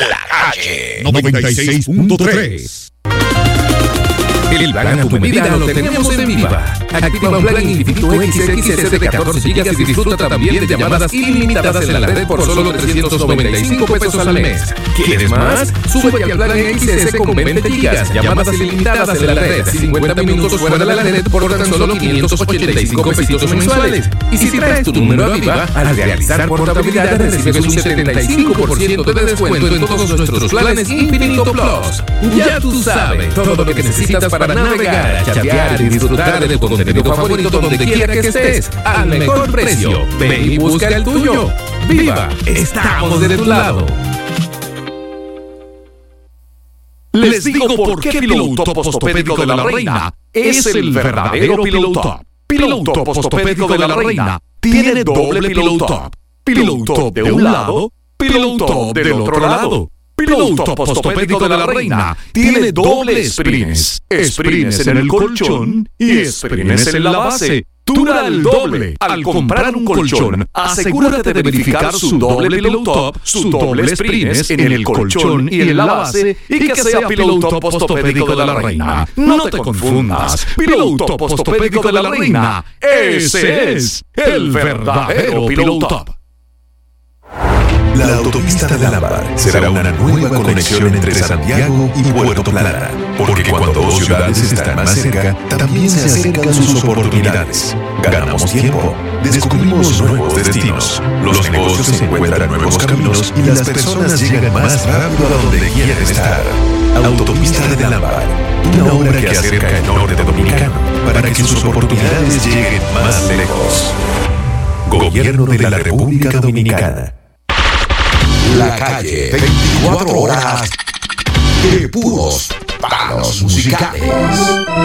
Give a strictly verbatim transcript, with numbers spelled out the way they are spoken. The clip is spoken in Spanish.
La Calle noventa y seis punto tres. El plan a tu medida lo tenemos en Viva. Activa un plan infinito X X S de catorce gigas y disfruta también de llamadas ilimitadas en la red por solo trescientos noventa y cinco pesos al mes. ¿Quieres más? Súbete al plan X S con veinte gigas, llamadas ilimitadas en la red, cincuenta minutos fuera de la red por tan solo quinientos ochenta y cinco pesitos mensuales. Y si traes tu número a Viva, al realizar portabilidad recibes un setenta y cinco por ciento de descuento en todos nuestros planes Infinito Plus. Ya tú sabes, todo lo que necesitas para Para navegar, chatear y disfrutar de tu contenido favorito donde quiera que estés, al mejor precio. Ven y busca el tuyo. ¡Viva! Estamos de tu lado. Les digo por qué Piloto Postopédico de la Reina es el verdadero Piloto. Piloto Postopédico de la Reina tiene doble Piloto. Piloto de un lado, Piloto del otro lado. Piloto Postopédico de la Reina tiene doble sprines. Sprines en el colchón y sprines en la base. Dura el doble. Al comprar un colchón, asegúrate de verificar su doble pillow top, su doble sprines en el colchón y en la base, y que sea Piloto Postopédico de la Reina. No te confundas. Piloto Postopédico de la Reina, ese es el verdadero pillow top. La autopista del Ámbar será una nueva conexión entre Santiago y Puerto Plata, porque cuando dos ciudades están más cerca, también se acercan sus oportunidades. Ganamos tiempo, descubrimos nuevos destinos, los negocios encuentran nuevos caminos y las personas llegan más rápido a donde quieren estar. Autopista del Ámbar, una obra que acerca el norte dominicano para que sus oportunidades lleguen más lejos. Gobierno de la República Dominicana. La Calle, veinticuatro horas de puros palos musicales.